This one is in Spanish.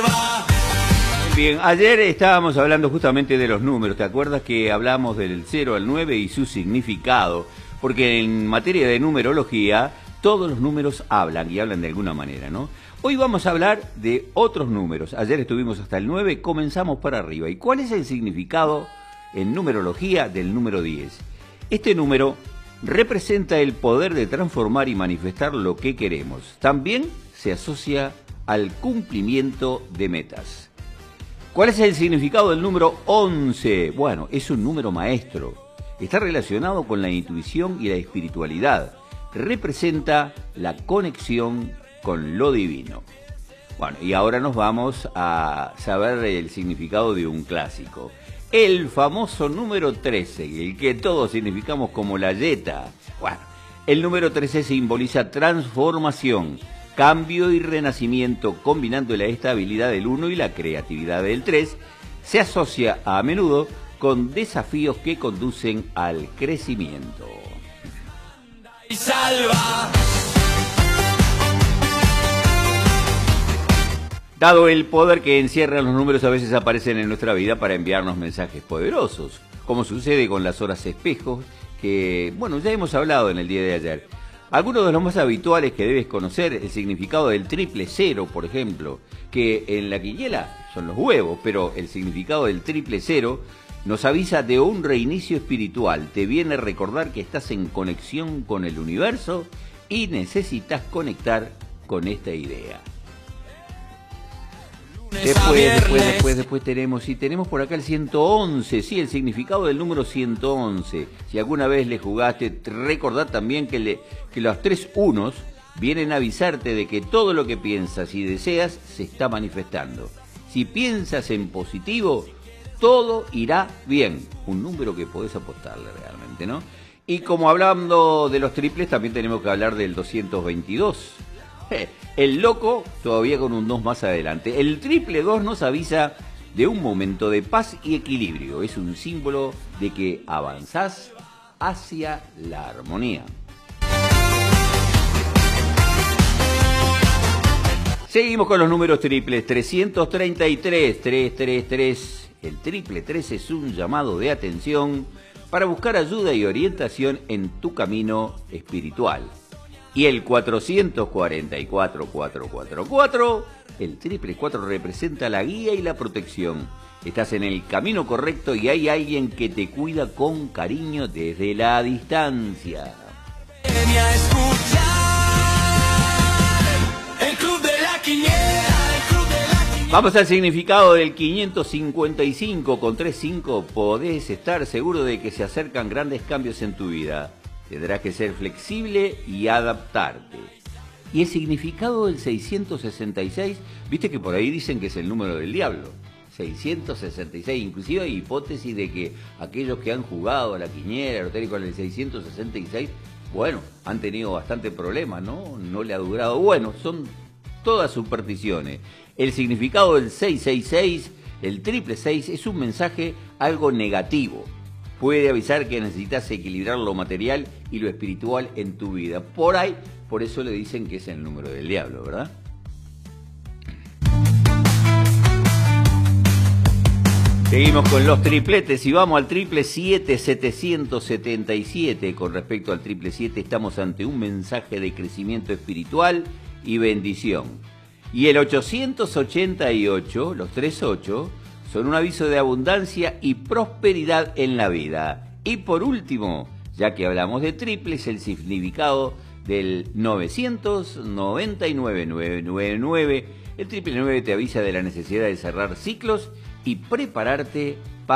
salva. Bien, ayer estábamos hablando justamente de los números. ¿Te acuerdas que hablamos del 0 al 9 y su significado? Porque en materia de numerología, todos los números hablan y hablan de alguna manera, ¿no? Hoy vamos a hablar de otros números. Ayer estuvimos hasta el 9, comenzamos para arriba. ¿Y cuál es el significado en numerología del número 10? Este número representa el poder de transformar y manifestar lo que queremos. También se asocia al cumplimiento de metas. ¿Cuál es el significado del número 11? Bueno, es un número maestro. Está relacionado con la intuición y la espiritualidad. Representa la conexión con lo divino. Bueno, y ahora nos vamos a saber el significado de un clásico. El famoso número 13, el que todos significamos como la yeta. Bueno, el número 13 simboliza transformación, cambio y renacimiento, combinando la estabilidad del 1 y la creatividad del 3, se asocia a menudo con desafíos que conducen al crecimiento. Y salva. Dado el poder que encierran los números, a veces aparecen en nuestra vida para enviarnos mensajes poderosos, como sucede con las horas espejos, que, bueno, ya hemos hablado en el día de ayer. Algunos de los más habituales que debes conocer, el significado del 000, por ejemplo, que en la quiniela son los huevos, pero el significado del 000 nos avisa de un reinicio espiritual, te viene a recordar que estás en conexión con el universo y necesitas conectar con esta idea. Después tenemos por acá el 111, sí, el significado del número 111. Si alguna vez le jugaste, recordad también que los 3 unos vienen a avisarte de que todo lo que piensas y deseas se está manifestando. Si piensas en positivo, todo irá bien. Un número que podés apostarle realmente, ¿no? Y como hablando de los triples, también tenemos que hablar del 222. El loco todavía con un 2 más adelante. El 222 nos avisa de un momento de paz y equilibrio. Es un símbolo de que avanzás hacia la armonía. Seguimos con los números triples. 333, 333. El 333 es un llamado de atención para buscar ayuda y orientación en tu camino espiritual. Y el 444, 444, el 444 representa la guía y la protección. Estás en el camino correcto y hay alguien que te cuida con cariño desde la distancia. Ven a escuchar el Club de la Quiniela, el Club de la Quiniela. Vamos al significado del 555 con 35. Podés estar seguro de que se acercan grandes cambios en tu vida. Tendrás que ser flexible y adaptarte. Y el significado del 666, viste que por ahí dicen que es el número del diablo. 666, inclusive hay hipótesis de que aquellos que han jugado a la quiniela, con el 666, bueno, han tenido bastante problemas, ¿no? No le ha durado. Bueno, son todas supersticiones. El significado del 666, el 666, es un mensaje algo negativo. Puede avisar que necesitas equilibrar lo material y lo espiritual en tu vida. Por ahí, por eso le dicen que es el número del diablo, ¿verdad? Seguimos con los tripletes y vamos al 777-777. Con respecto al 777 estamos ante un mensaje de crecimiento espiritual y bendición. Y el 888, los 38, son un aviso de abundancia y prosperidad en la vida. Y por último, ya que hablamos de triples, el significado del 999. El 999 te avisa de la necesidad de cerrar ciclos y prepararte para